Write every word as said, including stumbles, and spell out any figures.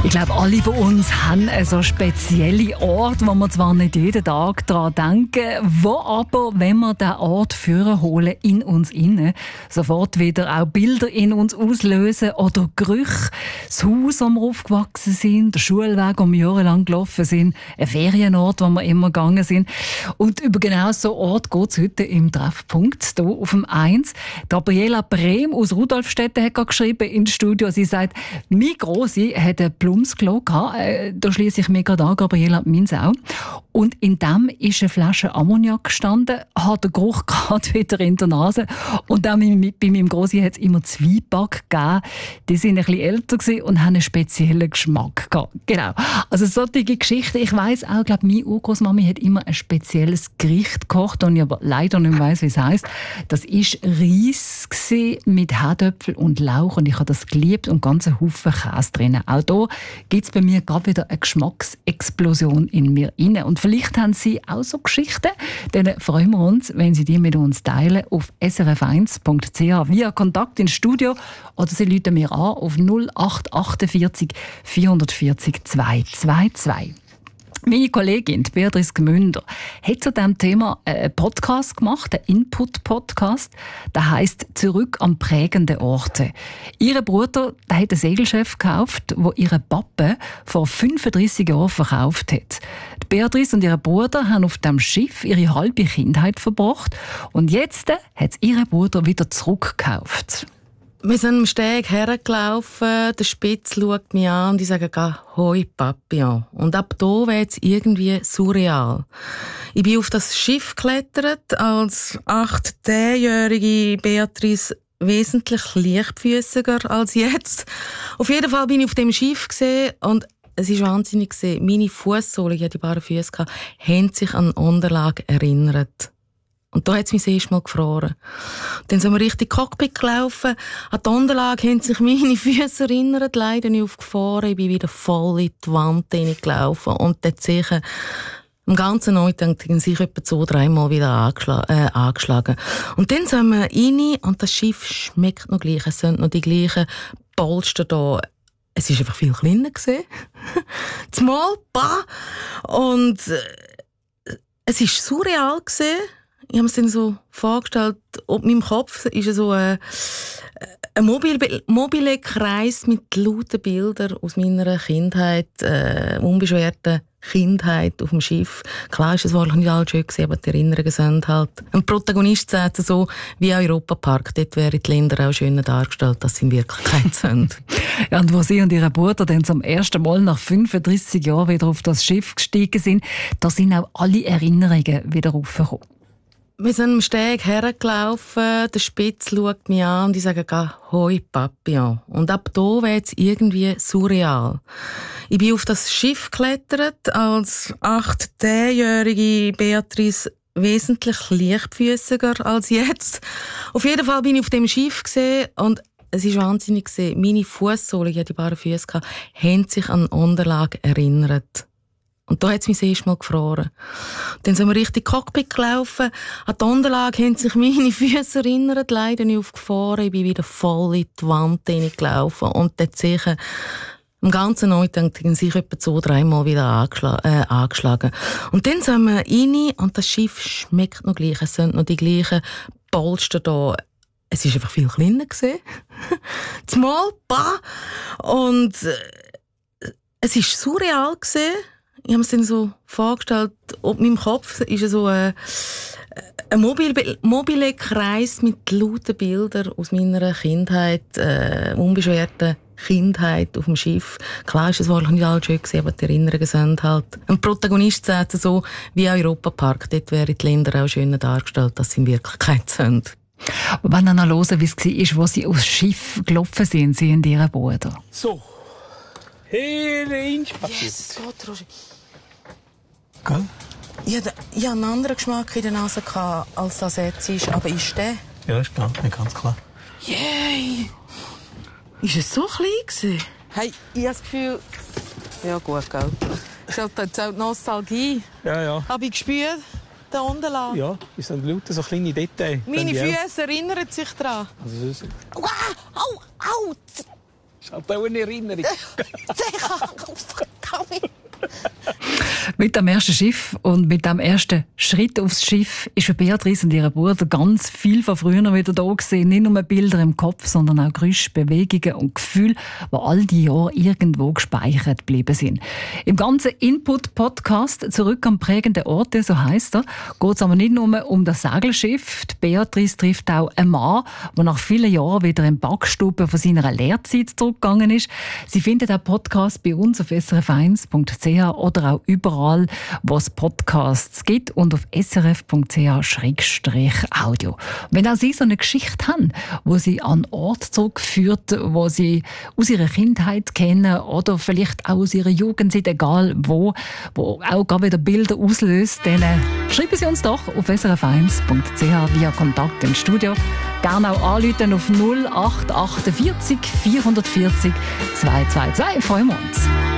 Ich glaube, alle von uns haben so spezielle Orte, wo wir zwar nicht jeden Tag daran denken, wo aber, wenn wir diesen Ort führen holen, in uns inne, sofort wieder auch Bilder in uns auslösen oder Gerüche, das Haus, wo wir aufgewachsen sind, der Schulweg, wo wir jahrelang gelaufen sind, ein Ferienort, wo wir immer gegangen sind. Und über genau so Ort geht es heute im Treffpunkt, hier auf dem eins. Gabriela Brehm aus Rudolfstetten hat gerade geschrieben ins Studio, sie sagt, mein Grossi hat eine Plumpsklo gehabt. Äh, da schliesse ich mir gerade an, Gabriela, meins auch. Und in dem ist eine Flasche Ammoniak gestanden, hat den Geruch gerade wieder in der Nase. Und auch bei meinem Grossi hat es immer Zwieback gegeben. Die waren ein bisschen älter und haben einen speziellen Geschmack gehabt. Genau. Also solche Geschichten. Ich weiss auch, glaube meine Urgroßmami hat immer ein spezielles Gericht gekocht, und ich aber leider nicht weiss, wie es heisst. Das war Reis mit Herdöpfel und Lauch, und ich habe das geliebt und ganz einen Haufen Käse drin. Auch da gibt es bei mir gerade wieder eine Geschmacksexplosion in mir rein. Und vielleicht haben Sie auch so Geschichten. Dann freuen wir uns, wenn Sie die mit uns teilen auf s r f eins punkt c h via Kontakt ins Studio, oder Sie rufen mir an auf null acht achtundvierzig vierundvierzig zweihundertzweiundzwanzig. Meine Kollegin Beatrice Gmünder hat zu diesem Thema einen Podcast gemacht, einen Input-Podcast. Der heisst «Zurück an prägende Orte». Ihr Bruder der hat ein Segelschiff gekauft, das ihre Pappe vor fünfunddreissig Jahren verkauft hat. Die Beatrice und ihr Bruder haben auf diesem Schiff ihre halbe Kindheit verbracht, und jetzt hat es ihr Bruder wieder zurückgekauft. Wir sind am Steg hergelaufen, der Spitz schaut mich an und ich sage, «Hoi, Papi». Und ab da wird es irgendwie surreal. Ich bin auf das Schiff geklettert, als acht-, zehnjährige Beatrice wesentlich leichtfüßiger als jetzt. Auf jeden Fall bin ich auf dem Schiff gesehen, und es ist wahnsinnig gesehen. Meine Fußsohlen, ich hatte die bare Füße, haben sich an die Unterlage erinnert. Und da hat es mich das erste Mal gefroren. Dann sind wir richtig Cockpit gelaufen. An die Unterlage haben sich meine Füße erinnert, leider nicht aufgefahren. Ich bin wieder voll in die Wand hineingelaufen. Und dort sicher am ganzen Neutank haben sich etwa zwei, dreimal wieder angeschlagen, äh, angeschlagen. Und dann sind wir rein, und das Schiff schmeckt noch gleich. Es sind noch die gleichen Polster da. Es war einfach viel kleiner gewesen. Zumal, bah! Und äh, es war surreal gewesen. Ich habe es dann so vorgestellt, ob in meinem Kopf ist so ein, ein mobile, mobile Kreis mit lauten Bildern aus meiner Kindheit, äh, unbeschwerten Kindheit auf dem Schiff. Klar ist es wahrscheinlich nicht alles schön gewesen, aber die Erinnerungen sind halt. Ein Protagonist sagt so, wie Europapark, dort wären die Länder auch schöner dargestellt, als sie in Wirklichkeit sind. Ja, und wo Sie und Ihr Bruder dann zum ersten Mal nach fünfunddreissig Jahren wieder auf das Schiff gestiegen sind, da sind auch alle Erinnerungen wieder raufgekommen. Wir sind am Steg hergelaufen, der Spitz schaut mich an und ich sage, «Hoi, Papi». Und ab da wird es irgendwie surreal. Ich bin auf das Schiff geklettert, als acht-, zehnjährige Beatrice wesentlich leichtfüßiger als jetzt. Auf jeden Fall bin ich auf dem Schiff gesehen, und es ist wahnsinnig gesehen. Meine Fußsohlen, ich hatte die bare Füße, haben sich an die Unterlage erinnert. Und da hat es mich das erste Mal gefroren. Dann sind wir richtig Cockpit gelaufen. An die Unterlage haben sich meine Füße erinnert, leider nicht aufgefahren. Ich bin wieder voll in die Wand hineingelaufen. Und dort sicher am ganzen Neutank haben sich etwa zwei, dreimal wieder angeschlagen, äh, angeschlagen. Und dann sind wir rein, und das Schiff schmeckt noch gleich. Es sind noch die gleichen Polster da. Es war einfach viel kleiner gewesen. Zumal, bah! Und äh, es war surreal gewesen. Ich habe es dann so vorgestellt, ob in meinem Kopf ist so ein, ein mobile, mobile Kreis mit lauten Bildern aus meiner Kindheit, äh, unbeschwerten Kindheit auf dem Schiff. Klar ist es wahrscheinlich nicht alles schön gewesen, aber die Erinnerungen sind halt. Ein Protagonist sagt so, wie Europapark, dort wären die Länder auch schöner dargestellt, als sie in Wirklichkeit sind. Wenn ihr noch hören, wie es war, wo Sie aufs Schiff gelaufen sind, Sie und Ihr Bruder. So. Herein spaziert. Yes, Gott, Roger. Gell? Ich hatte, ich hatte einen anderen Geschmack in der Nase als das jetzt ist, aber ist der? Ja, ist klar, nicht ganz klar. Yay! Ist es so klein gewesen? Hey, ich habe das Gefühl... Ja gut, gell. Ist halt jetzt auch die Nostalgie. Ja, ja. Habe ich gespürt, den Unterlagen? Ja, es sind lauter so kleine Details. Meine Füße erinnern sich daran. Also, das ist... Au, au, au! ist halt auch eine Erinnerung. Mit dem ersten Schiff und mit dem ersten Schritt aufs Schiff ist für Beatrice und ihren Bruder ganz viel von früher wieder da gewesen. Nicht nur Bilder im Kopf, sondern auch Geräusche, Bewegungen und Gefühle, die all die Jahre irgendwo gespeichert geblieben sind. Im ganzen Input-Podcast «Zurück am prägenden Orte», so heisst er, geht es aber nicht nur um das Segelschiff. Die Beatrice trifft auch einen Mann, der nach vielen Jahren wieder in die Backstube von seiner Lehrzeit zurückgegangen ist. Sie findet den Podcast bei uns auf s r f eins punkt c h oder auch überall, wo es Podcasts gibt und auf s r f punkt c h Schrägstrich audio. Wenn auch Sie so eine Geschichte haben, wo Sie an einen Ort zurückführt, wo Sie aus Ihrer Kindheit kennen oder vielleicht auch aus Ihrer Jugendzeit, egal wo, wo auch gerade wieder Bilder auslöst, dann äh, schreiben Sie uns doch auf s r f eins punkt c h via Kontakt ins Studio. Gerne auch anrufen auf null acht achtundvierzig vierhundertvierzig zweihundertzweiundzwanzig. Freuen wir uns.